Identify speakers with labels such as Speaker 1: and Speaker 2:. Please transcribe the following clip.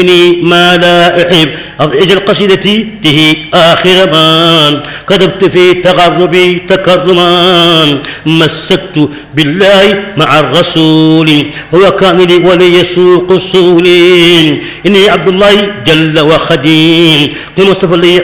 Speaker 1: ما لا أحب أجل قصيدتي به آخر ما كتبت في تقربي تكرما مسكت بالله مع الرسول هو كان لي ولي يسوق السول إني عبد الله جل وخديم المصطفى لي